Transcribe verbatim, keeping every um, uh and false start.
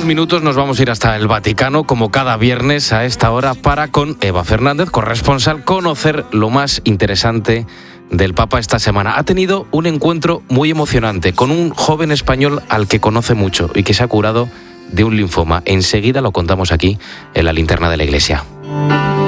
minutos nos vamos a ir hasta el Vaticano, como cada viernes a esta hora, para con Eva Fernández, corresponsal, conocer lo más interesante del Papa esta semana. Ha tenido un encuentro muy emocionante con un joven español al que conoce mucho y que se ha curado de un linfoma. Enseguida lo contamos aquí en la linterna de la Iglesia.